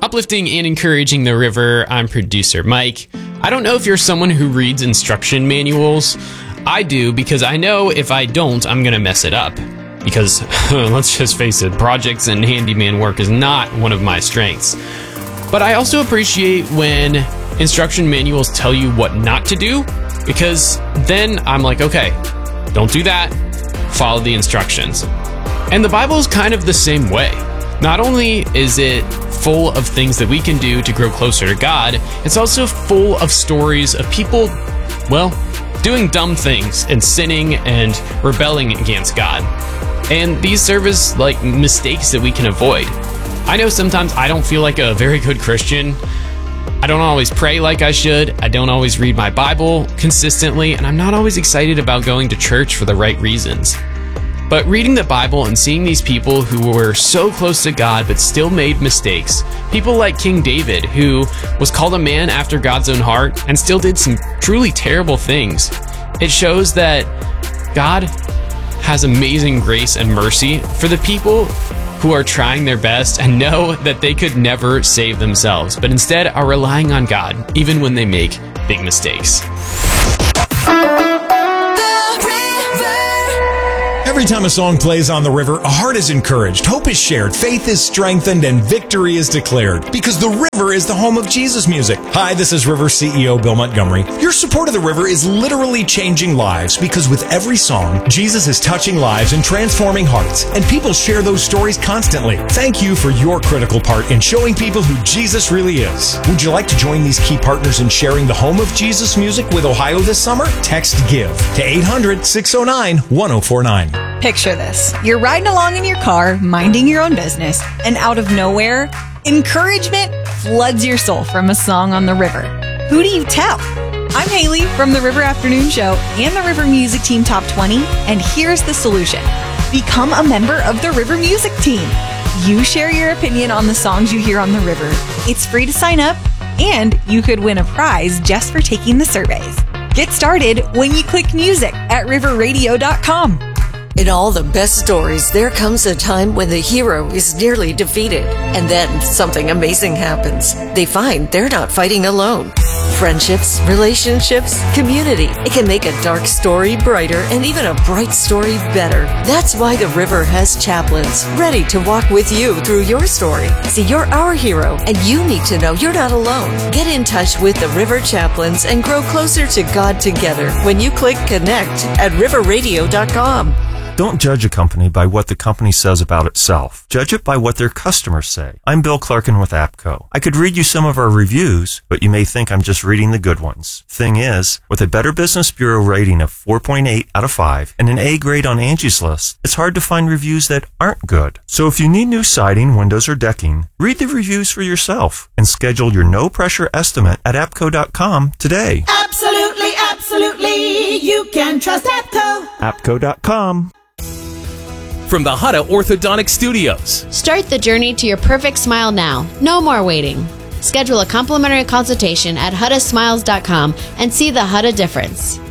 uplifting and encouraging the river, I'm producer Mike. I don't know if you're someone who reads instruction manuals. I do, because I know if I don't, I'm going to mess it up. Because, let's just face it, projects and handyman work is not one of my strengths. But I also appreciate when instruction manuals tell you what not to do, because then I'm like, okay, don't do that, follow the instructions. And the Bible is kind of the same way. Not only is it full of things that we can do to grow closer to God, it's also full of stories of people, well, doing dumb things and sinning and rebelling against God. And these serve as like mistakes that we can avoid. I know sometimes I don't feel like a very good Christian. I don't always pray like I should. I don't always read my Bible consistently, and I'm not always excited about going to church for the right reasons. But reading the Bible and seeing these people who were so close to God but still made mistakes, people like King David, who was called a man after God's own heart and still did some truly terrible things, it shows that God has amazing grace and mercy for the people who are trying their best and know that they could never save themselves, but instead are relying on God even when they make big mistakes. Every time a song plays on the river, a heart is encouraged, hope is shared, faith is strengthened, and victory is declared. Because the river is the home of Jesus music. Hi, this is River CEO Bill Montgomery. Your support of the river is literally changing lives, because with every song, Jesus is touching lives and transforming hearts, and people share those stories constantly. Thank you for your critical part in showing people who Jesus really is. Would you like to join these key partners in sharing the home of Jesus music with Ohio this summer? Text GIVE to 800-609-1049. Picture this. You're riding along in your car, minding your own business, and out of nowhere, encouragement floods your soul from a song on the river. Who do you tell? I'm Haley from the River Afternoon Show and the River Music Team Top 20, and here's the solution. Become a member of the River Music Team. You share your opinion on the songs you hear on the river. It's free to sign up, and you could win a prize just for taking the surveys. Get started when you click music at riverradio.com. In all the best stories, there comes a time when the hero is nearly defeated, and then something amazing happens. They find they're not fighting alone. Friendships, relationships, community. It can make a dark story brighter and even a bright story better. That's why the river has chaplains ready to walk with you through your story. See, you're our hero, and you need to know you're not alone. Get in touch with the River Chaplains and grow closer to God together when you click connect at riverradio.com. Don't judge a company by what the company says about itself. Judge it by what their customers say. I'm Bill Clarkin with APCO. I could read you some of our reviews, but you may think I'm just reading the good ones. Thing is, with a Better Business Bureau rating of 4.8 out of 5 and an A grade on Angie's List, it's hard to find reviews that aren't good. So if you need new siding, windows, or decking, read the reviews for yourself and schedule your no-pressure estimate at APCO.com today. Absolutely, absolutely. You can trust APCO. APCO.com. From the Hutta Orthodontic Studios. Start the journey to your perfect smile now. No more waiting. Schedule a complimentary consultation at HuttaSmiles.com and see the Hutta difference.